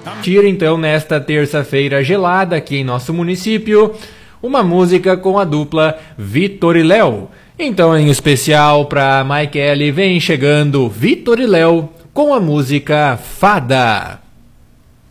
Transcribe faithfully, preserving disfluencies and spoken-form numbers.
Tira então nesta terça-feira gelada aqui em nosso município, uma música com a dupla Vitor e Léo. Então, em especial para Michaele, vem chegando Vitor e Léo com a música Fada.